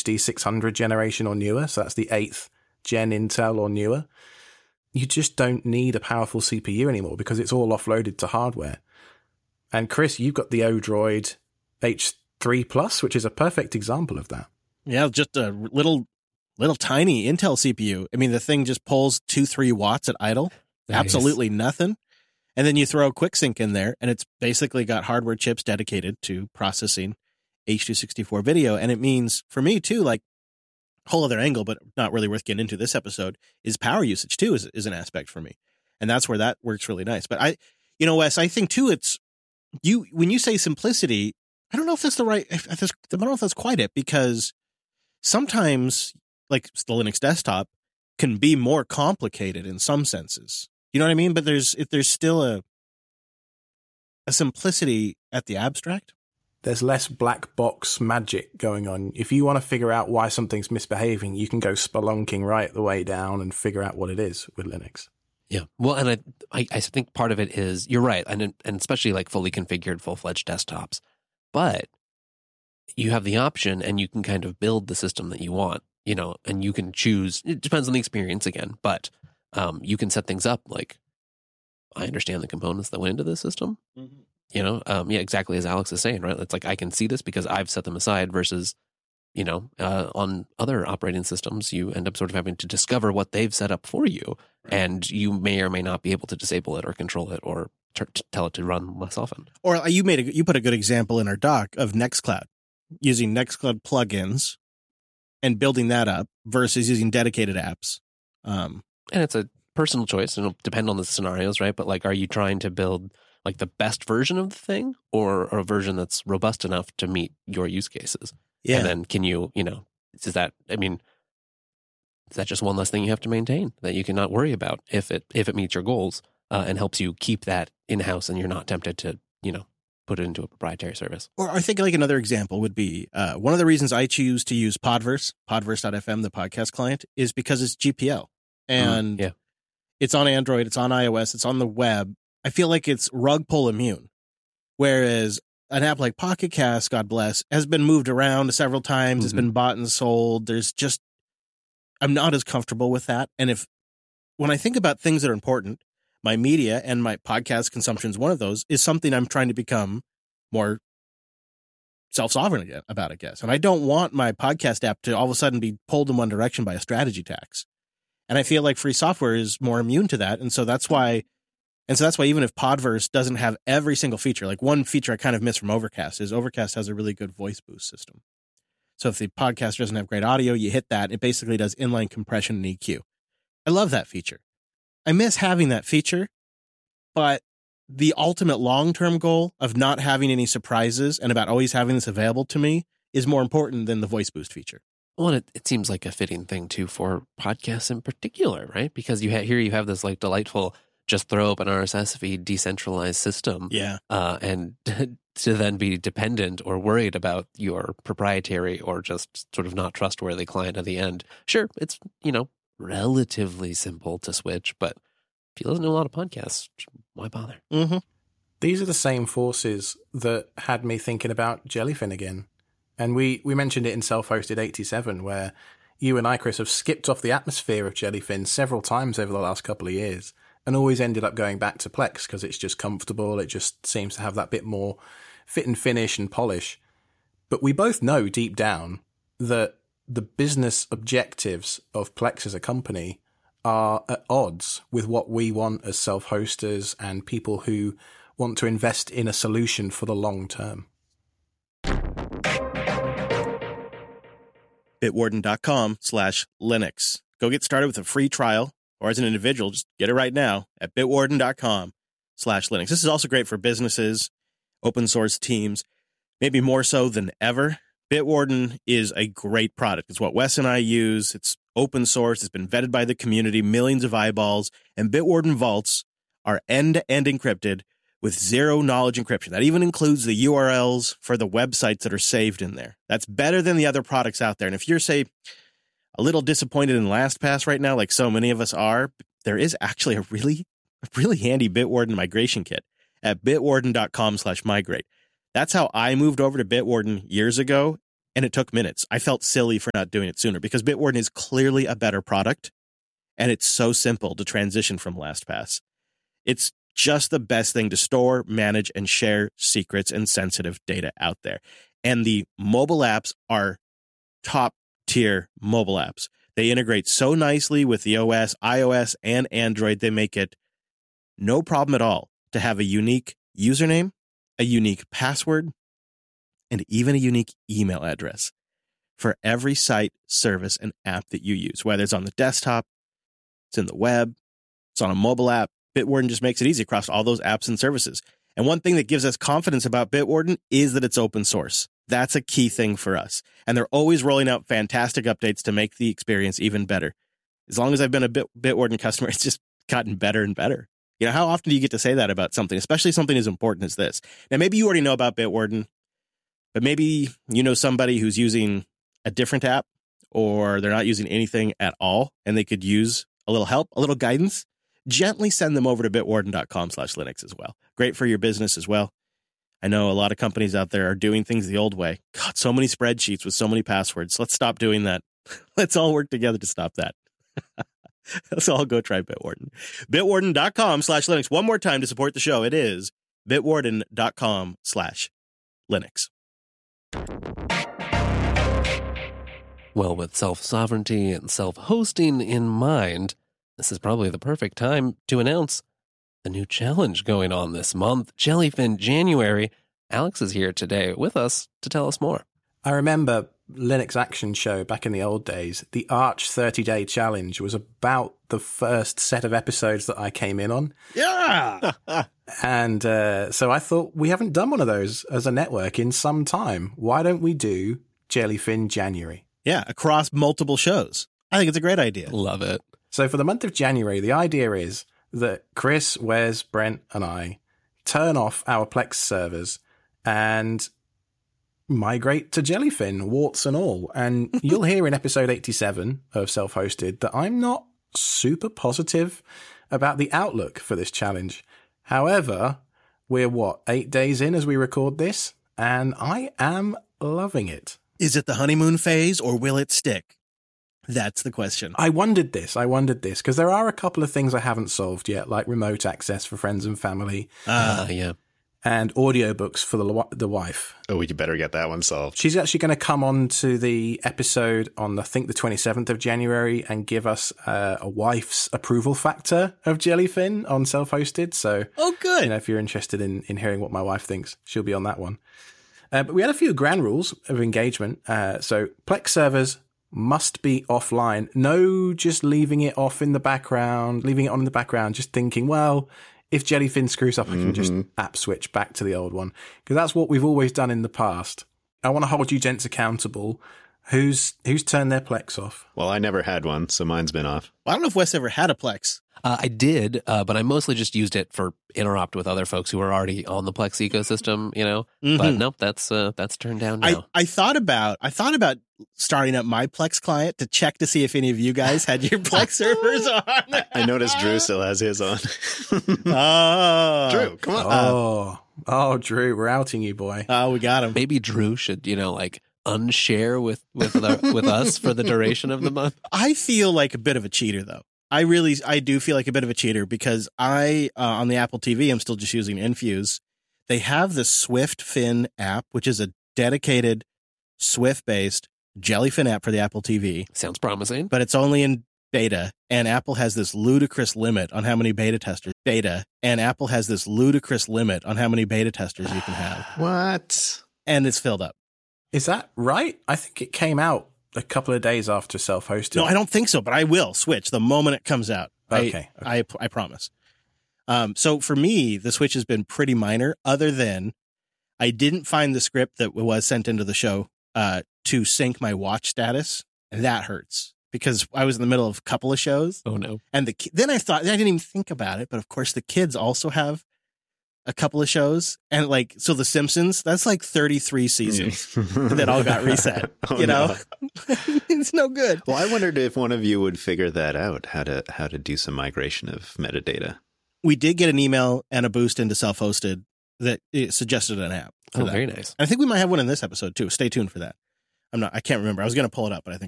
HD 600 generation or newer, so that's the 8th gen Intel or newer, you just don't need a powerful CPU anymore because it's all offloaded to hardware. And Chris, you've got the Odroid H3 Plus, which is a perfect example of that. Yeah, just a little tiny Intel CPU. I mean, the thing just pulls 2-3 watts at idle. Nice. Absolutely nothing. And then you throw QuickSync in there, and it's basically got hardware chips dedicated to processing H.264 video. And it means, for me too, like, whole other angle, but not really worth getting into this episode, is power usage too is an aspect for me. And that's where that works really nice. But Wes, I think too, when you say simplicity, I don't know if that's I don't know if that's quite it, because sometimes, like, the Linux desktop can be more complicated in some senses. You know what I mean? But there's still a simplicity at the abstract. There's less black box magic going on. If you want to figure out why something's misbehaving, you can go spelunking right the way down and figure out what it is with Linux. Yeah. Well, and I think part of it is, you're right, and especially like fully configured, full-fledged desktops. But you have the option, and you can kind of build the system that you want, and you can choose. It depends on the experience again, but you can set things up like, I understand the components that went into this system. Mm-hmm. Yeah, exactly as Alex is saying, right? It's like, I can see this because I've set them aside versus, on other operating systems, you end up sort of having to discover what they've set up for you. Right. And you may or may not be able to disable it or control it or tell it to run less often. Or you put a good example in our doc of Nextcloud, using Nextcloud plugins and building that up versus using dedicated apps. And it's a personal choice, and it'll depend on the scenarios, right? But like, are you trying to build like the best version of the thing, or a version that's robust enough to meet your use cases? Yeah. And then can you, is that just one less thing you have to maintain that you cannot worry about if it meets your goals, and helps you keep that in-house, and you're not tempted to, put it into a proprietary service? Or I think like another example would be, one of the reasons I choose to use Podverse.fm, the podcast client, is because it's GPL. And it's on Android, it's on iOS, it's on the web. I feel like it's rug pull immune. Whereas an app like Pocket Cast, God bless, has been moved around several times. Mm-hmm. It's been bought and sold. I'm not as comfortable with that. And when I think about things that are important, my media and my podcast consumption is one of those, is something I'm trying to become more self-sovereign about, I guess. And I don't want my podcast app to all of a sudden be pulled in one direction by a strategy tax. And I feel like free software is more immune to that. And so that's why even if Podverse doesn't have every single feature, like one feature I kind of miss from Overcast is Overcast has a really good voice boost system. So if the podcast doesn't have great audio, you hit that. It basically does inline compression and EQ. I love that feature. I miss having that feature, but the ultimate long-term goal of not having any surprises and about always having this available to me is more important than the voice boost feature. Well, it seems like a fitting thing too for podcasts in particular, right? Because you have this like delightful, just throw up an RSS feed, decentralized system. Yeah. And to then be dependent or worried about your proprietary or just sort of not trustworthy client at the end. Sure, it's, relatively simple to switch, but if you listen to a lot of podcasts, why bother? Mm-hmm. These are the same forces that had me thinking about Jellyfin again. And we mentioned it in Self-Hosted 87, where you and I, Chris, have skipped off the atmosphere of Jellyfin several times over the last couple of years and always ended up going back to Plex because it's just comfortable. It just seems to have that bit more fit and finish and polish. But we both know deep down that the business objectives of Plex as a company are at odds with what we want as self-hosters and people who want to invest in a solution for the long term. Bitwarden.com/Linux. Go get started with a free trial, or as an individual, just get it right now at bitwarden.com/Linux. This is also great for businesses, open source teams, maybe more so than ever. Bitwarden is a great product. It's what Wes and I use. It's open source. It's been vetted by the community, millions of eyeballs, and Bitwarden vaults are end-to-end encrypted with zero knowledge encryption. That even includes the URLs for the websites that are saved in there. That's better than the other products out there. And if you're, say, a little disappointed in LastPass right now, like so many of us are, there is actually a really handy Bitwarden migration kit at bitwarden.com/migrate. That's how I moved over to Bitwarden years ago. and it took minutes. I felt silly for not doing it sooner because Bitwarden is clearly a better product, and it's so simple to transition from LastPass. It's just the best thing to store, manage, and share secrets and sensitive data out there. And the mobile apps are top-tier mobile apps. They integrate so nicely with the OS, iOS, and Android. They make it no problem at all to have a unique username, a unique password, and even a unique email address for every site, service, and app that you use, whether it's on the desktop, it's in the web, it's on a mobile app. Bitwarden just makes it easy across all those apps and services. And one thing that gives us confidence about Bitwarden is that it's open source. That's a key thing for us. And they're always rolling out fantastic updates to make the experience even better. As long as I've been a Bitwarden customer, it's just gotten better and better. You know, how often do you get to say that about something, especially something as important as this? Now, maybe you already know about Bitwarden, but maybe you know somebody who's using a different app, or they're not using anything at all, and they could use a little help, a little guidance. Gently send them over to bitwarden.com/Linux as well. Great for your business as well. I know a lot of companies out there are doing things the old way. God, so many spreadsheets with so many passwords. Let's stop doing that. Let's all work together to stop that. Let's all go try Bitwarden. Bitwarden.com/Linux. One more time to support the show. It is bitwarden.com/Linux. Well, with self-sovereignty and self-hosting in mind, this is probably the perfect time to announce the new challenge going on this month, Jellyfin January. Alex is here today with us to tell us more. I remember Linux Action Show back in the old days. The Arch 30-day challenge was about the first set of episodes that I came in on. Yeah! And so I thought, we haven't done one of those as a network in some time. Why don't we do Jellyfin January? Yeah, across multiple shows. I think it's a great idea. Love it. So for the month of January, the idea is that Chris, Wes, Brent, and I turn off our Plex servers and migrate to Jellyfin, warts and all. And you'll hear in episode 87 of Self-Hosted that I'm not super positive about the outlook for this challenge. However, we're 8 days in as we record this, and I am loving it. Is it the honeymoon phase, or will it stick? That's the question. I wondered this, because there are a couple of things I haven't solved yet, like remote access for friends and family. Yeah. And audiobooks for the wife. Oh, we better get that one solved. She's actually going to come on to the episode on, I think, the 27th of January and give us a wife's approval factor of Jellyfin on Self-Hosted. So, oh, good. You know, if you're interested in hearing what my wife thinks, she'll be on that one. But we had a few ground rules of engagement. So Plex servers must be offline. No, just leaving it off in the background, leaving it on in the background, just thinking, well, if Jellyfin screws up, I can just app switch back to the old one. Because that's what we've always done in the past. I want to hold you gents accountable. Who's turned their Plex off? Well, I never had one, so mine's been off. Well, I don't know if Wes ever had a Plex. I did, but I mostly just used it for interrupt with other folks who were already on the Plex ecosystem, you know. Mm-hmm. But nope, that's turned down now. I thought about starting up my Plex client to check to see if any of you guys had your Plex servers on. I noticed Drew still has his on. Oh, Drew, come on. Oh, Drew, we're outing you, boy. Oh, we got him. Maybe Drew should, unshare with us for the duration of the month. I feel like a bit of a cheater, though. I do feel like a bit of a cheater because on the Apple TV, I'm still just using Infuse. They have the SwiftFin app, which is a dedicated Swift-based Jellyfin app for the Apple TV. Sounds promising. But it's only in beta, and Apple has this ludicrous limit on how many beta testers you can have. What? And it's filled up. Is that right? I think it came out a couple of days after Self-Hosted. No, I don't think so, but I will switch the moment it comes out. Okay. I promise. So for me, the switch has been pretty minor, other than I didn't find the script that was sent into the show to sync my watch status, and that hurts because I was in the middle of a couple of shows. Oh, no. And then I didn't even think about it, but of course the kids also have a couple of shows, and so The Simpsons, that's like 33 seasons that all got reset. No. It's no good. Well, I wondered if one of you would figure that out, how to do some migration of metadata. We did get an email and a boost into Self-Hosted that it suggested an app. Oh, very nice. I think we might have one in this episode too. Stay tuned for that. I can't remember. I was going to pull it up, but I think